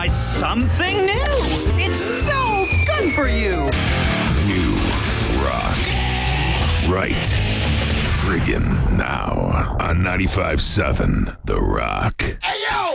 try something new. It's so good for you. New rock. Right. Friggin' now on 95.7 The Rock.